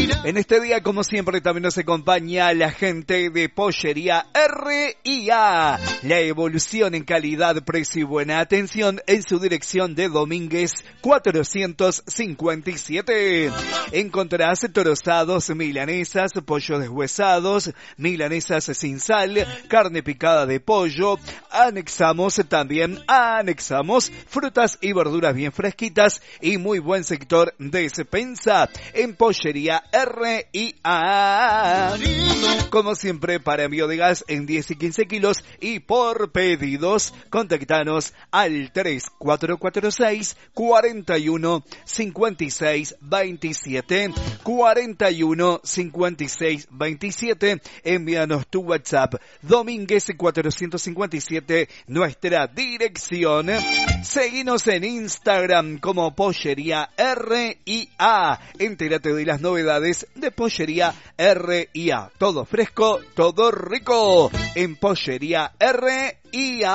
En este día, como siempre, también nos acompaña la gente de Pollería R&A. La evolución en calidad, precio y buena atención en su dirección de Domínguez 457. Encontrarás trozados, milanesas, pollos deshuesados, milanesas sin sal, carne picada de pollo. Anexamos frutas y verduras bien fresquitas y muy buen sector de despensa en Pollería R&A. Como siempre, para envío de gas en 10 y 15 kilos y por pedidos, contactanos al 3446 41 56 27 41 56 27. Envíanos tu WhatsApp. Domínguez 457, nuestra dirección. Seguinos en Instagram como Pollería R&A. Entérate de las novedades de Pollería R&A. Todo fresco, todo rico en Pollería R&A.